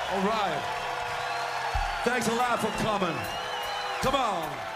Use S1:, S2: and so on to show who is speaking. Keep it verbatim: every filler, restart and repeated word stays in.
S1: All right. Thanks a lot for coming. Come on.